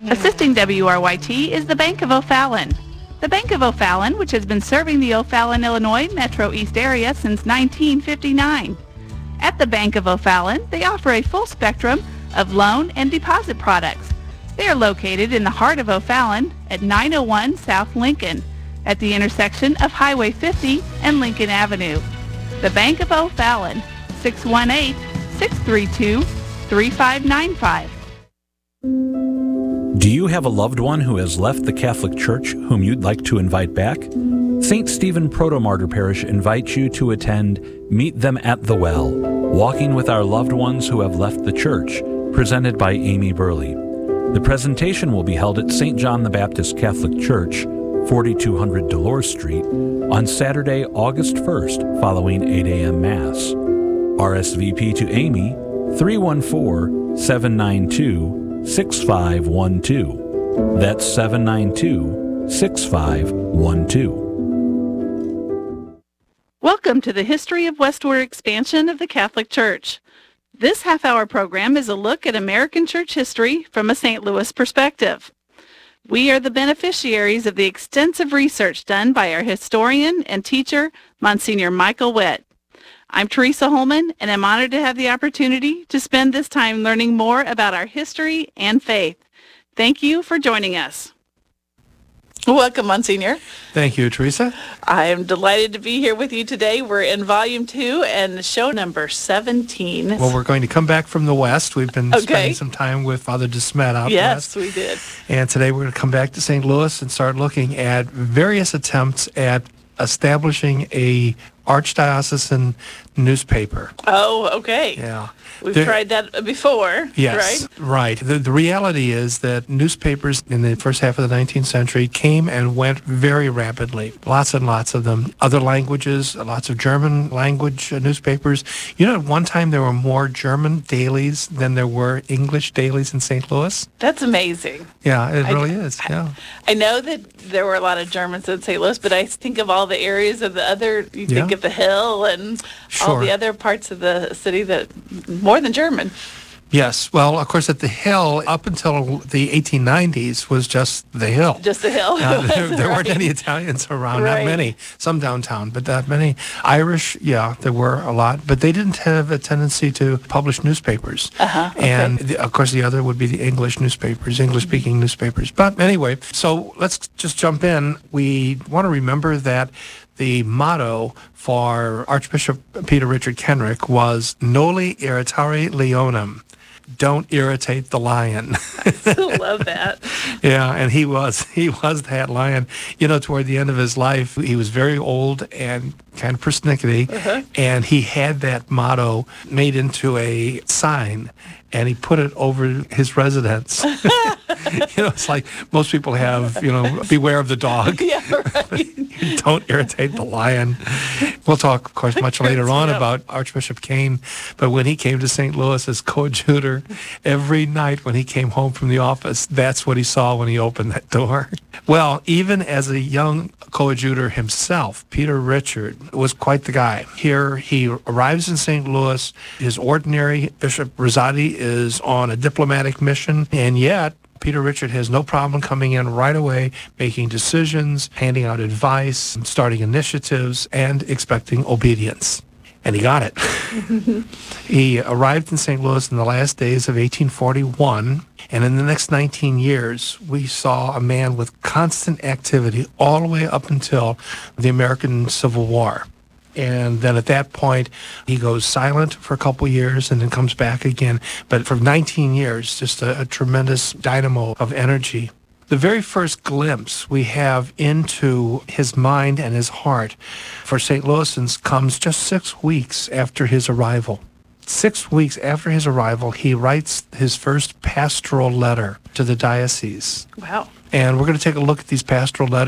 Assisting WRYT is the Bank of O'Fallon. The Bank of O'Fallon, which has been serving the O'Fallon, Illinois Metro East area since 1959. At the Bank of O'Fallon, they offer a full spectrum of loan and deposit products. They are located in the heart of O'Fallon at 901 South Lincoln, at the intersection of Highway 50 and Lincoln Avenue. The Bank of O'Fallon, 618-632-3595. Do you have a loved one who has left the Catholic Church whom you'd like to invite back? St. Stephen Proto-Martyr Parish invites you to attend Meet Them at the Well, Walking with Our Loved Ones Who Have Left the Church, presented by Amy Burley. The presentation will be held at St. John the Baptist Catholic Church, 4200 Dolores Street, on Saturday, August 1st, following 8 a.m. Mass. RSVP to Amy, 314-792-6512. That's 792-6512. Welcome to the History of Westward Expansion of the Catholic Church. This half-hour program is a look at American church history from a St. Louis perspective. We are the beneficiaries of the extensive research done by our historian and teacher, Monsignor Michael Witt. I'm Teresa Holman, and I'm honored to have the opportunity to spend this time learning more about our history and faith. Thank you for joining us. Welcome, Monsignor. Thank you, Teresa. I am delighted to be here with you today. We're in Volume 2 and show number 17. Well, we're going to come back from the West. We've been spending some time with Father DeSmet out Yes, west. we did. And today we're going to come back to St. Louis and start looking at various attempts at establishing a archdiocesan newspaper. Oh, okay. Yeah. We've tried that before, yes, right? The reality is that newspapers in the first half of the 19th century came and went very rapidly. Lots and lots of them. Other languages, lots of German language newspapers. You know, at one time there were more German dailies than there were English dailies in St. Louis. That's amazing. Yeah, it really is, yeah. I know that there were a lot of Germans in St. Louis, but I think of all the areas of the other, think of the Hill and all the other parts of the city that more than German. Yes. Well, of course, at the Hill, up until the 1890s, was just the Hill. Just the Hill. There weren't any Italians around, not many. Some downtown, but not many. Irish, there were a lot, but they didn't have a tendency to publish newspapers. And, of course, the other would be the English newspapers, English-speaking newspapers. But anyway, so let's just jump in. We want to remember that the motto for Archbishop Peter Richard Kenrick was Noli irritare leonem. Don't irritate the lion. I still love that. Yeah, and he was that lion. You know, toward the end of his life, he was very old and kind of persnickety, and he had that motto made into a sign, and he put it over his residence. You know, it's like most people have, beware of the dog. Yeah, right. Don't irritate the lion. We'll talk, of course, much later on about Archbishop Kane, but when he came to St. Louis as coadjutor, every night when he came home from the office, that's what he saw when he opened that door. Well, even as a young coadjutor himself, Peter Richard was quite the guy. Here he arrives in St. Louis. His ordinary, Bishop Rosati, is on a diplomatic mission, and yet Peter Richard has no problem coming in right away, making decisions, handing out advice, starting initiatives, and expecting obedience. And he got it. He arrived in St. Louis in the last days of 1841, and in the next 19 years, we saw a man with constant activity all the way up until the American Civil War. And then at that point, he goes silent for a couple years and then comes back again. But for 19 years, just a tremendous dynamo of energy. The very first glimpse we have into his mind and his heart for St. Louisans comes just 6 weeks after his arrival. 6 weeks after his arrival, he writes his first pastoral letter to the diocese. Wow. And we're going to take a look at these pastoral letters.